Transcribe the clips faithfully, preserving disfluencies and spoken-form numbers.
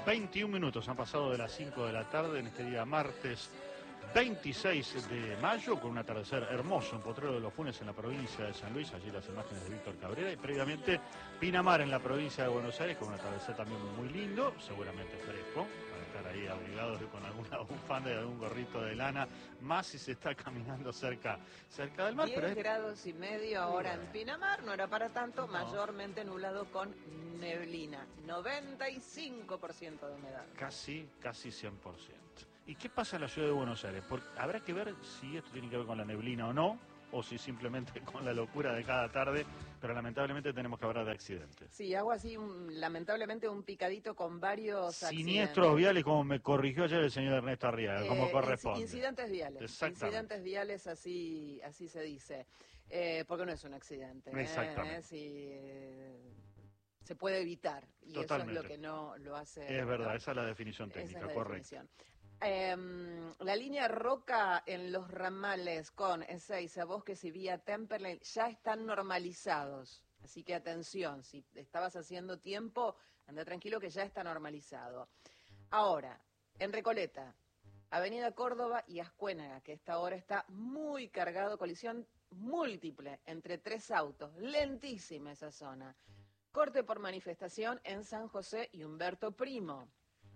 veintiún minutos han pasado de las cinco de la tarde en este día martes veintiséis de mayo, con un atardecer hermoso en Potrero de los Funes, en la provincia de San Luis. Allí las imágenes de Víctor Cabrera, y previamente Pinamar, en la provincia de Buenos Aires, con un atardecer también muy lindo, seguramente fresco, para estar ahí abrigados con alguna bufanda y algún gorrito de lana, más si se está caminando cerca, cerca del mar. diez pero es... grados y medio ahora en Pinamar, no era para tanto, no. mayormente nublado con neblina, noventa y cinco por ciento de humedad. Casi, casi cien por ciento. ¿Y qué pasa en la ciudad de Buenos Aires? Porque habrá que ver si esto tiene que ver con la neblina o no, o si simplemente con la locura de cada tarde, pero lamentablemente tenemos que hablar de accidentes. Sí, hago así, un, lamentablemente, un picadito con varios Siniestros accidentes. viales, como me corrigió ayer el señor Ernesto Arriaga, como Eh, corresponde. Incidentes viales. Exactamente. Incidentes viales, así, así se dice. Eh, porque no es un accidente. Exactamente. Eh, si, eh, se puede evitar. Y Totalmente. eso es lo que no lo hace. Es verdad, no, esa es la definición esa técnica, es la correcto. definición. Eh, la línea Roca en los ramales con Ezeiza, Bosques y Vía Temperley ya están normalizados. Así que atención, si estabas haciendo tiempo, anda tranquilo que ya está normalizado. Ahora, en Recoleta, Avenida Córdoba y Ascuénaga, que esta hora está muy cargado, colisión múltiple entre tres autos, lentísima esa zona. Corte por manifestación en San José y Humberto Primo.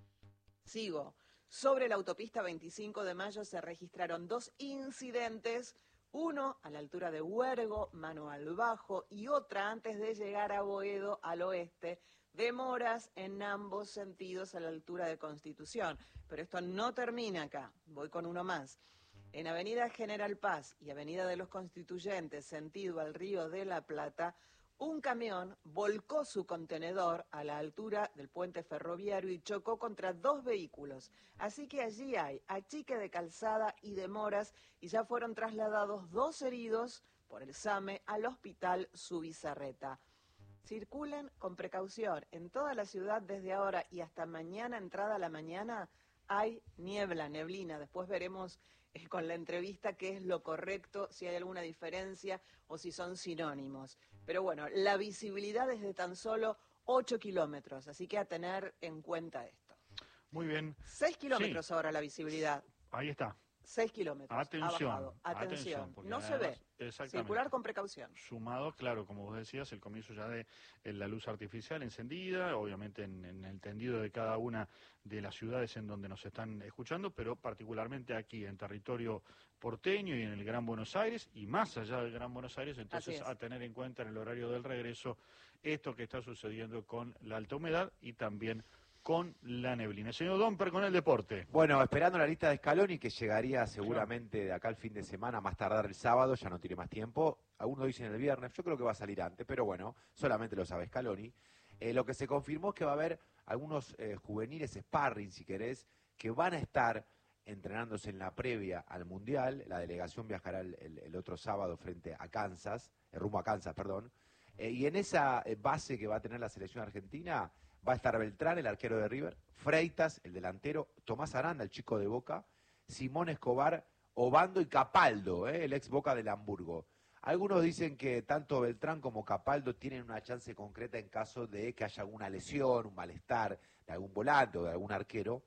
Sigo. Sobre la autopista veinticinco de mayo se registraron dos incidentes, uno a la altura de Huergo, mano al bajo, y otra antes de llegar a Boedo, al oeste, demoras en ambos sentidos a la altura de Constitución. Pero esto no termina acá, voy con uno más. En Avenida General Paz y Avenida de los Constituyentes, sentido al Río de la Plata, un camión volcó su contenedor a la altura del puente ferroviario y chocó contra dos vehículos. Así que allí hay achique de calzada y demoras, y ya fueron trasladados dos heridos por el SAME al hospital Zubizarreta. Circulen con precaución. En toda la ciudad desde ahora y hasta mañana, entrada a la mañana, hay niebla, neblina. Después veremos eh, con la entrevista qué es lo correcto, si hay alguna diferencia o si son sinónimos. Pero bueno, la visibilidad es de tan solo ocho kilómetros, así que a tener en cuenta esto. Muy bien. seis kilómetros Sí. ahora la visibilidad. Ahí está. seis kilómetros. Atención, Ha bajado. Atención. atención, No se además, ve. exactamente. Circular con precaución. Sumado, claro, como vos decías, el comienzo ya de eh, la luz artificial encendida, obviamente en, en el tendido de cada una de las ciudades en donde nos están escuchando, pero particularmente aquí en territorio porteño y en el Gran Buenos Aires, y más allá del Gran Buenos Aires, entonces a tener en cuenta en el horario del regreso esto que está sucediendo con la alta humedad y también con la neblina. Señor Domper, con el deporte. Bueno, esperando la lista de Scaloni, que llegaría seguramente de acá al fin de semana, más tardar el sábado, ya no tiene más tiempo. Algunos dicen el viernes, yo creo que va a salir antes, pero bueno, solamente lo sabe Scaloni. Eh, lo que se confirmó es que va a haber algunos eh, juveniles sparring, si querés, que van a estar entrenándose en la previa al Mundial. La delegación viajará el, el, el otro sábado frente a Kansas, eh, rumbo a Kansas, perdón. Eh, y en esa eh, base que va a tener la selección argentina va a estar Beltrán, el arquero de River, Freitas, el delantero, Tomás Aranda, el chico de Boca, Simón Escobar, Obando y Capaldo, eh, el ex Boca del Hamburgo. Algunos dicen que tanto Beltrán como Capaldo tienen una chance concreta en caso de que haya alguna lesión, un malestar de algún volante o de algún arquero.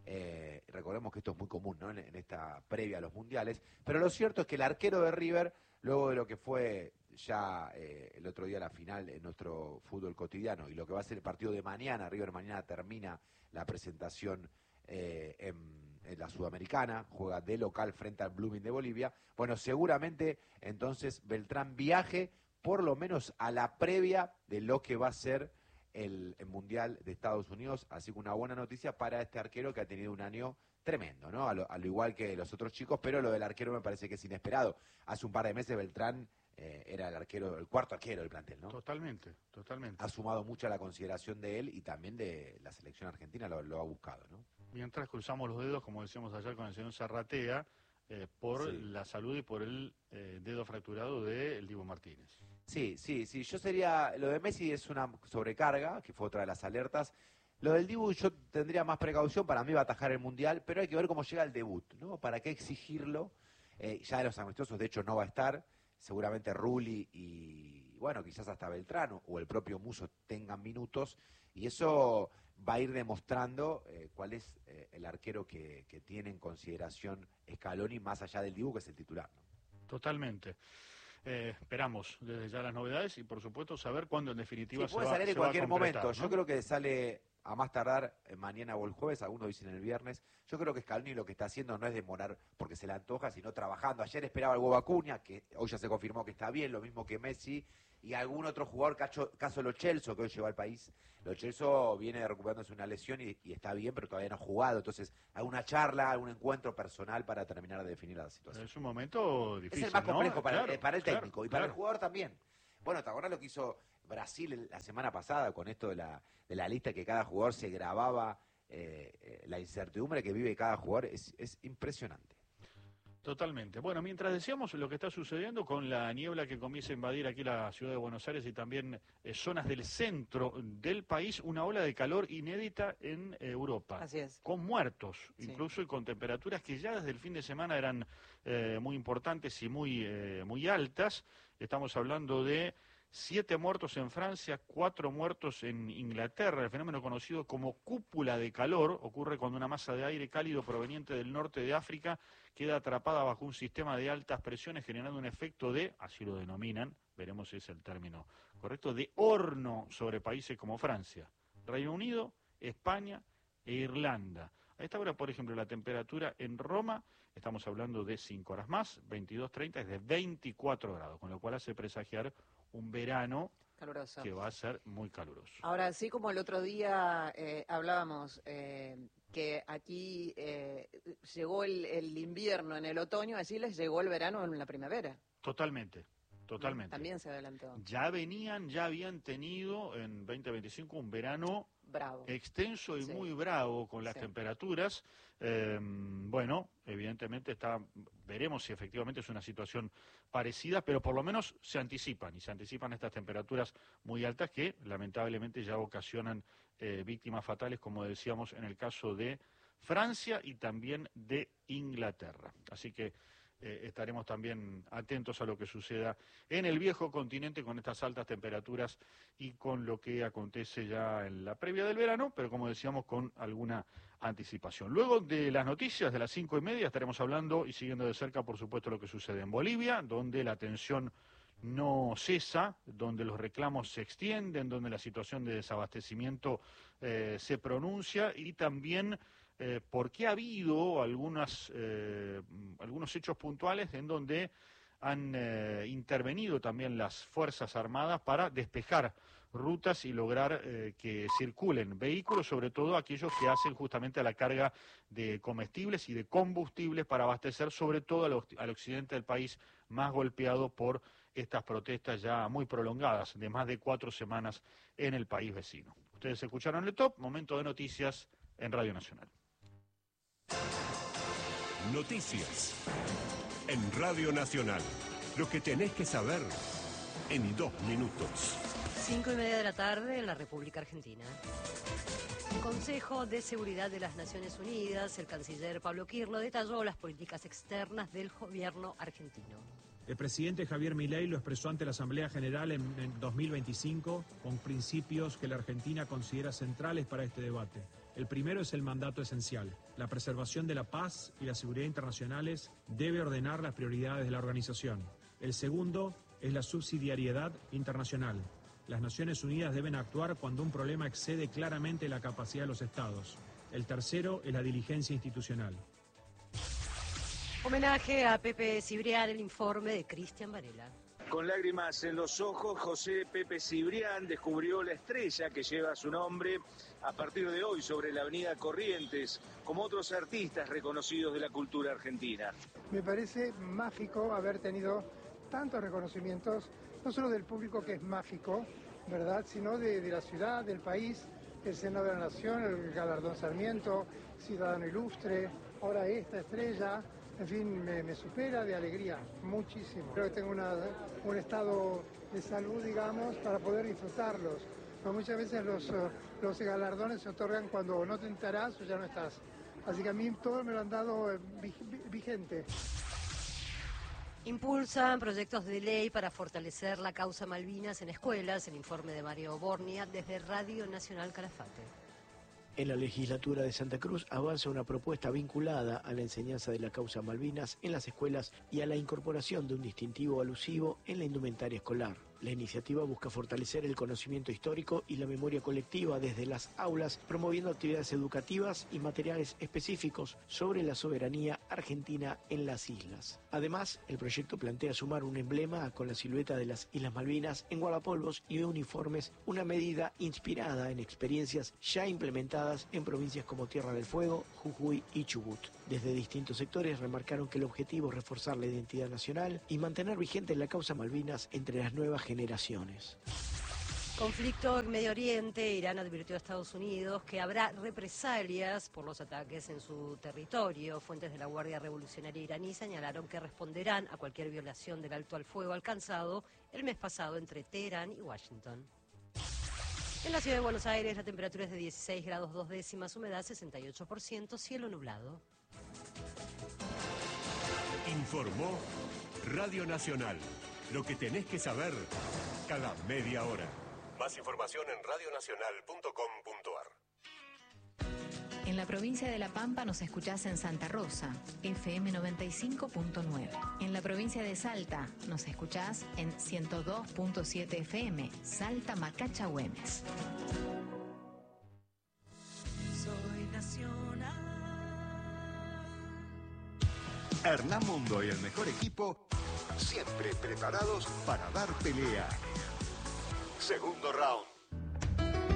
Eh, recordemos que esto es muy común, ¿no?, en, en esta previa a los mundiales. Pero lo cierto es que el arquero de River, luego de lo que fue ya eh, el otro día la final en nuestro fútbol cotidiano y lo que va a ser el partido de mañana, River mañana termina la presentación eh, en, en la Sudamericana, juega de local frente al Blooming de Bolivia. Bueno, seguramente entonces Beltrán viaje por lo menos a la previa de lo que va a ser el, el Mundial de Estados Unidos, así que una buena noticia para este arquero que ha tenido un año tremendo, ¿no? A lo, a lo igual que los otros chicos, pero lo del arquero me parece que es inesperado. Hace un par de meses Beltrán eh, era el arquero, el cuarto arquero del plantel, ¿no? Totalmente, totalmente. Ha sumado mucho a la consideración de él y también de la selección argentina, lo, lo ha buscado, ¿no? Mientras cruzamos los dedos, como decíamos ayer con el señor Zarratea, eh, por Sí. la salud y por el eh, dedo fracturado del Dibu Martínez. Sí, sí, sí. Yo sería, lo de Messi es una sobrecarga, que fue otra de las alertas. Lo del Dibu yo tendría más precaución, para mí va a atajar el Mundial, pero hay que ver cómo llega el debut, ¿no? ¿Para qué exigirlo? Eh, ya de los amistosos, de hecho, no va a estar. Seguramente Rulli y, bueno, quizás hasta Beltrano o el propio Muso tengan minutos, y eso va a ir demostrando eh, cuál es eh, el arquero que, que tiene en consideración Scaloni, más allá del Dibu, que es el titular, ¿no? Totalmente. Eh, esperamos desde ya las novedades y por supuesto saber cuándo en definitiva sí, se puede va, salir en se va a cualquier concretar, momento. ¿no? Yo creo que sale a más tardar eh, mañana o el jueves, algunos dicen el viernes. Yo creo que Scaloni lo que está haciendo no es demorar porque se le antoja, sino trabajando. Ayer esperaba el huevo Acuña, que hoy ya se confirmó que está bien, lo mismo que Messi, y algún otro jugador, cacho, caso Lo Celso, que hoy llegó al país. Lo Celso viene recuperándose una lesión y, y está bien, pero todavía no ha jugado. Entonces, alguna charla, algún encuentro personal para terminar de definir la situación. Es un momento difícil, Es el más complejo ¿no? para, Claro, eh, para el claro, técnico y claro. para el jugador también. Bueno, ¿te acordás lo que hizo Brasil la semana pasada con esto de la, de la lista que cada jugador se grababa? Eh, eh, la incertidumbre que vive cada jugador es, es impresionante. Totalmente. Bueno, mientras decíamos lo que está sucediendo con la niebla que comienza a invadir aquí la ciudad de Buenos Aires y también eh, zonas del centro del país, una ola de calor inédita en eh, Europa. Así es. Con muertos, Sí. incluso, y con temperaturas que ya desde el fin de semana eran eh, muy importantes y muy, eh, muy altas. Estamos hablando de siete muertos en Francia, cuatro muertos en Inglaterra. El fenómeno conocido como cúpula de calor ocurre cuando una masa de aire cálido proveniente del norte de África queda atrapada bajo un sistema de altas presiones, generando un efecto de, así lo denominan, veremos si es el término correcto, de horno sobre países como Francia, Reino Unido, España e Irlanda. A esta hora, por ejemplo, la temperatura en Roma, estamos hablando de cinco horas más, veintidós treinta, es de veinticuatro grados, con lo cual hace presagiar un verano Caluroso. que va a ser muy caluroso. Ahora, así como el otro día eh, hablábamos eh, que aquí eh, llegó el, el invierno en el otoño, allí les llegó el verano en la primavera. Totalmente, totalmente. También se adelantó. Ya venían, ya habían tenido en veinte veinticinco un verano Bravo. extenso y Sí. muy bravo con las Sí. temperaturas. Eh, bueno, evidentemente está, veremos si efectivamente es una situación parecida, pero por lo menos se anticipan, y se anticipan estas temperaturas muy altas que lamentablemente ya ocasionan eh, víctimas fatales, como decíamos en el caso de Francia y también de Inglaterra. Así que Eh, estaremos también atentos a lo que suceda en el viejo continente con estas altas temperaturas y con lo que acontece ya en la previa del verano, pero como decíamos, con alguna anticipación. Luego de las noticias de las cinco y media estaremos hablando y siguiendo de cerca, por supuesto, lo que sucede en Bolivia, donde la tensión no cesa, donde los reclamos se extienden, donde la situación de desabastecimiento eh, se pronuncia y también Eh, porque ha habido algunas, eh, algunos hechos puntuales en donde han eh, intervenido también las Fuerzas Armadas para despejar rutas y lograr eh, que circulen vehículos, sobre todo aquellos que hacen justamente a la carga de comestibles y de combustibles para abastecer sobre todo al, al occidente del país, más golpeado por estas protestas ya muy prolongadas, de más de cuatro semanas en el país vecino. Ustedes escucharon el top, momento de noticias en Radio Nacional. Noticias en Radio Nacional. Lo que tenés que saber en dos minutos. Cinco y media de la tarde en la República Argentina. El Consejo de Seguridad de las Naciones Unidas, el canciller Pablo Kirlo, detalló las políticas externas del gobierno argentino. El presidente Javier Milei lo expresó ante la Asamblea General en, en dos mil veinticinco con principios que la Argentina considera centrales para este debate. El primero es el mandato esencial. La preservación de la paz y la seguridad internacionales debe ordenar las prioridades de la organización. El segundo es la subsidiariedad internacional. Las Naciones Unidas deben actuar cuando un problema excede claramente la capacidad de los Estados. El tercero es la diligencia institucional. Homenaje a Pepe Cibrián, el informe de Cristian Varela. Con lágrimas en los ojos, José Pepe Cibrián descubrió la estrella que lleva su nombre a partir de hoy sobre la avenida Corrientes, como otros artistas reconocidos de la cultura argentina. Me parece mágico haber tenido tantos reconocimientos, no solo del público, que es mágico, ¿verdad?, sino de, de la ciudad, del país, el Senado de la Nación, el Galardón Sarmiento, Ciudadano Ilustre, ahora esta estrella. En fin, me, me supera de alegría, muchísimo. Creo que tengo una, un estado de salud, digamos, para poder disfrutarlos. Pero muchas veces los, los galardones se otorgan cuando no te enterás o ya no estás. Así que a mí todo me lo han dado eh, vigente. Impulsan proyectos de ley para fortalecer la causa Malvinas en escuelas, el informe de Mario Bornia desde Radio Nacional Calafate. En la legislatura de Santa Cruz avanza una propuesta vinculada a la enseñanza de la causa Malvinas en las escuelas y a la incorporación de un distintivo alusivo en la indumentaria escolar. La iniciativa busca fortalecer el conocimiento histórico y la memoria colectiva desde las aulas, promoviendo actividades educativas y materiales específicos sobre la soberanía argentina en las islas. Además, el proyecto plantea sumar un emblema con la silueta de las Islas Malvinas en guardapolvos y uniformes, una medida inspirada en experiencias ya implementadas en provincias como Tierra del Fuego, Jujuy y Chubut. Desde distintos sectores remarcaron que el objetivo es reforzar la identidad nacional y mantener vigente la causa Malvinas entre las nuevas generaciones. Conflicto en Medio Oriente. Irán advirtió a Estados Unidos que habrá represalias por los ataques en su territorio. Fuentes de la Guardia Revolucionaria iraní señalaron que responderán a cualquier violación del alto al fuego alcanzado el mes pasado entre Teherán y Washington. En la ciudad de Buenos Aires la temperatura es de dieciséis grados dos décimas, humedad sesenta y ocho por ciento, cielo nublado. Informó Radio Nacional. Lo que tenés que saber cada media hora. Más información en radio nacional punto com punto ar. En la provincia de La Pampa nos escuchás en Santa Rosa, F M noventa y cinco punto nueve. En la provincia de Salta nos escuchás en ciento dos punto siete F M, Salta Macacha Güemes. Soy nacional. Hernán Mundo y el mejor equipo, siempre preparados para dar pelea. Segundo round.